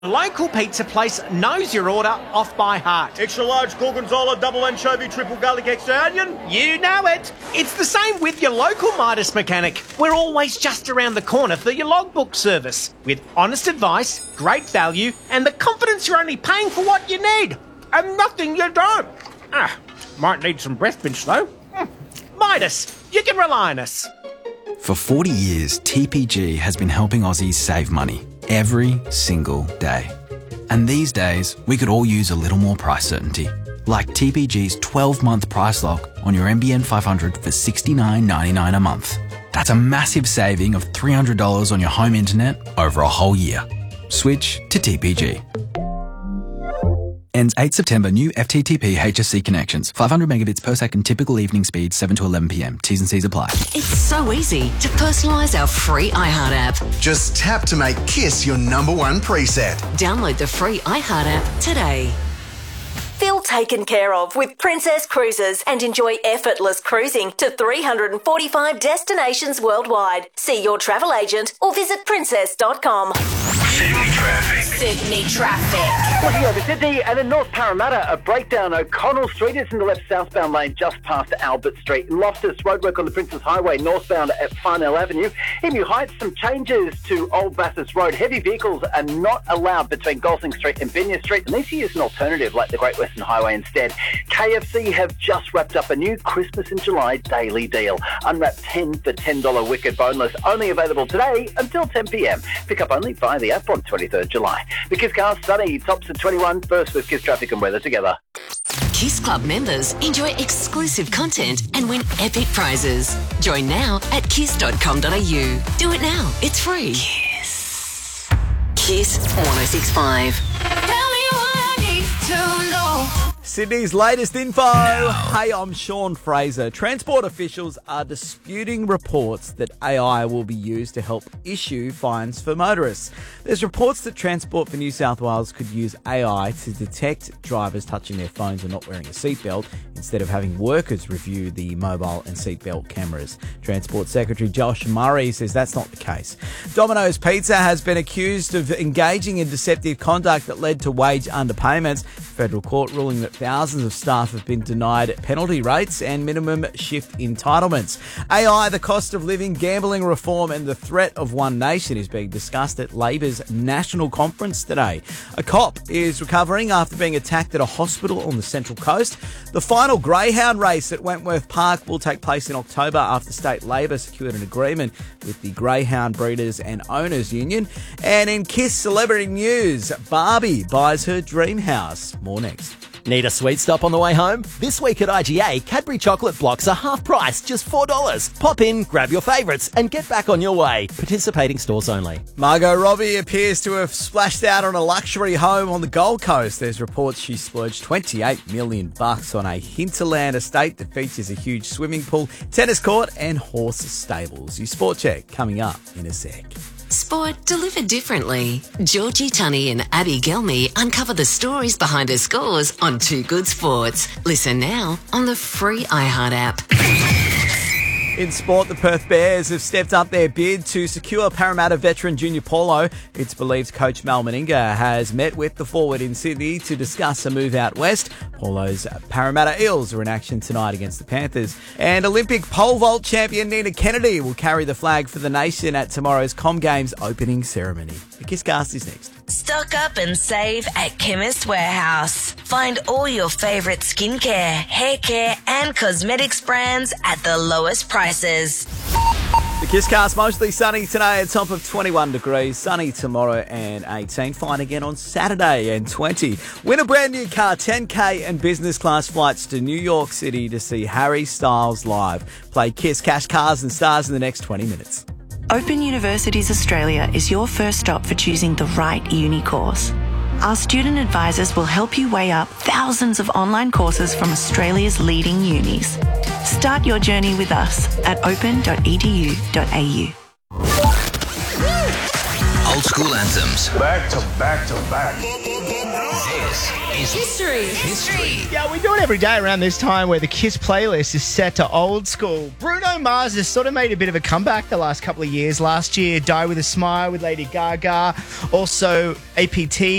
Local pizza place knows your order off by heart. Extra large gorgonzola, double anchovy, triple garlic, extra onion. You know it. It's the same with your local Midas mechanic. We're always just around the corner for your logbook service. With honest advice, great value, and the confidence you're only paying for what you need. And nothing you don't. Might need some breath mints though. Midas, you can rely on us. For 40 years, TPG has been helping Aussies save money every single day. And these days, we could all use a little more price certainty. Like TPG's 12-month price lock on your NBN 500 for $69.99 a month. That's a massive saving of $300 on your home internet over a whole year. Switch to TPG. Ends 8 September. New FTTP HSC connections. 500 megabits per second. Typical evening speed 7 to 11 p.m. T's and C's apply. It's so easy to personalise our free iHeart app. Just tap to make Kiss your number one preset. Download the free iHeart app today. Feel taken care of with Princess Cruises and enjoy effortless cruising to 345 destinations worldwide. See your travel agent or visit princess.com. Sydney traffic. Looking over Sydney and in North Parramatta, a breakdown. O'Connell Street is in the left southbound lane just past Albert Street. In Loftus, roadwork on the Princess Highway northbound at Farnell Avenue. Emu Heights, some changes to Old Bathurst Road. Heavy vehicles are not allowed between Gosling Street and Binya Street. And these use an alternative like the Great Western Highway instead. KFC have just wrapped up a new Christmas in July daily deal. Unwrapped 10 for $10 Wicked Boneless. Only available today until 10 p.m. Pick up only via the app on 23rd July. The Kiss Car sunny, tops at 21. First with Kiss traffic and weather together. Kiss Club members enjoy exclusive content and win epic prizes. Join now at kiss.com.au. Do it now. It's free. Kiss. Kiss 106.5. Tell me what I need to know. Sydney's latest info. Hey, I'm Sean Fraser. Transport officials are disputing reports that AI will be used to help issue fines for motorists. There's reports that Transport for New South Wales could use AI to detect drivers touching their phones or not wearing a seatbelt instead of having workers review the mobile and seatbelt cameras. Transport Secretary Josh Murray says that's not the case. Domino's Pizza has been accused of engaging in deceptive conduct that led to wage underpayments. Federal court ruling that thousands of staff have been denied penalty rates and minimum shift entitlements. AI, the cost of living, gambling reform and the threat of One Nation is being discussed at Labor's National Conference today. A cop is recovering after being attacked at a hospital on the Central Coast. The final greyhound race at Wentworth Park will take place in October after State Labor secured an agreement with the Greyhound Breeders and Owners Union. And in Kiss celebrity news, Barbie buys her dream house. More next. Need a sweet stop on the way home? This week at IGA, Cadbury chocolate blocks are half price, just $4. Pop in, grab your favourites and get back on your way. Participating stores only. Margot Robbie appears to have splashed out on a luxury home on the Gold Coast. There's reports she splurged $28 million on a hinterland estate that features a huge swimming pool, tennis court and horse stables. Your sport check coming up in a sec. Sport delivered differently. Georgie Tunney and Abby Gelmy uncover the stories behind her scores on Too Good Sports. Listen now on the free iHeart app. In sport, the Perth Bears have stepped up their bid to secure Parramatta veteran Junior Paulo. It's believed coach Mal Meninga has met with the forward in Sydney to discuss a move out west. Paulo's Parramatta Eels are in action tonight against the Panthers. And Olympic pole vault champion Nina Kennedy will carry the flag for the nation at tomorrow's Com Games opening ceremony. The Kisscast is next. Stock up and save at Chemist Warehouse. Find all your favourite skincare, hair care and cosmetics brands at the lowest prices. The Kisscast mostly sunny today, a top of 21 degrees, sunny tomorrow and 18, fine again on Saturday and 20. Win a brand new car, 10K and business class flights to New York City to see Harry Styles live. Play Kiss Cash Cars and Stars in the next 20 minutes. Open Universities Australia is your first stop for choosing the right uni course. Our student advisors will help you weigh up thousands of online courses from Australia's leading unis. Start your journey with us at open.edu.au. old school anthems. Back to back to back. This is History. Yeah, we do it every day around this time where the Kiss playlist is set to old school. Bruno Mars has sort of made a bit of a comeback the last couple of years. Last year, Die With a Smile with Lady Gaga. Also, APT